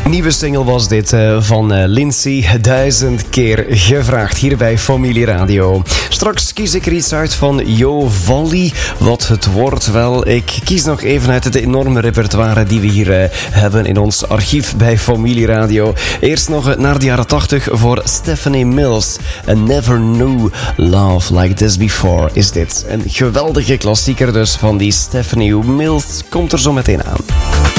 Nieuwe single was dit van Lindsay. 1000 keer gevraagd hier bij Familie Radio. Straks kies ik er iets uit van Jo Valli. Wat het wordt, wel, ik kies nog even uit het enorme repertoire die we hier hebben in ons archief bij Familie Radio. Eerst nog naar de jaren 80 voor Stephanie Mills. I Never Knew Love Like This Before is dit. Een geweldige klassieker dus van die Stephanie Mills. Komt er zo meteen aan.